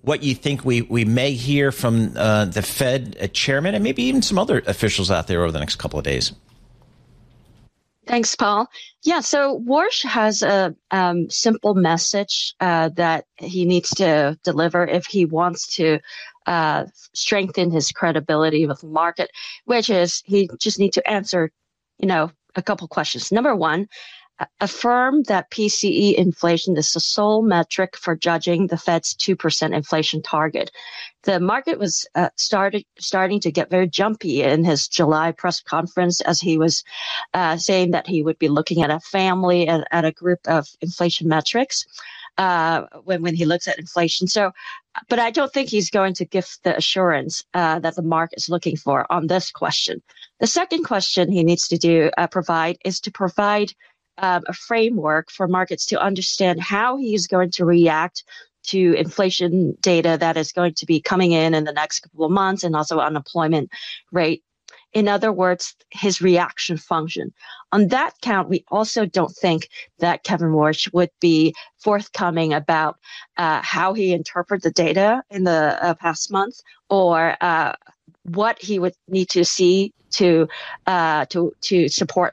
what you think we may hear from the Fed chairman and maybe even some other officials out there over the next couple of days. Thanks, Paul. Yeah, so Warsh has a simple message that he needs to deliver if he wants to strengthen his credibility with the market, which is he just need to answer, a couple questions. Number one, affirm that PCE inflation is the sole metric for judging the Fed's 2% inflation target. The market was starting to get very jumpy in his July press conference as he was saying that he would be looking at a family, at a group of inflation metrics when he looks at inflation. So, but I don't think he's going to give the assurance that the market is looking for on this question. The second question he needs to provide a framework for markets to understand how he is going to react to inflation data that is going to be coming in the next couple of months, and also unemployment rate. In other words, his reaction function. On that count, we also don't think that Kevin Warsh would be forthcoming about how he interpreted the data in the past month, or what he would need to see to support